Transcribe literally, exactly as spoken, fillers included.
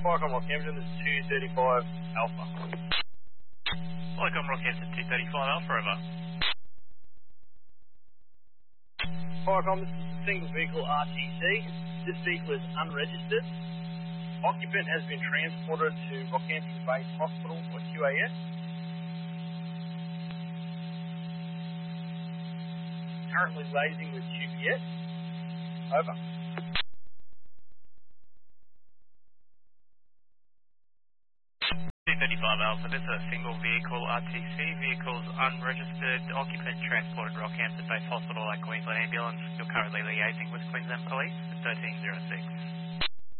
Viacom Rockhampton, this is two thirty-five Alpha. Viacom Rockhampton, two thirty-five Alpha, over. Viacom, this is a single vehicle R T C. This vehicle is unregistered. Occupant has been transported to Rockhampton Base Hospital or Q A S. Currently liaising with Q P S. Over. two thirty-five Alpha, this is a single vehicle R T C. Vehicle's unregistered. Occupant transported to Rockhampton Base Hospital by Queensland Ambulance. You're currently liaising with Queensland Police at thirteen oh six.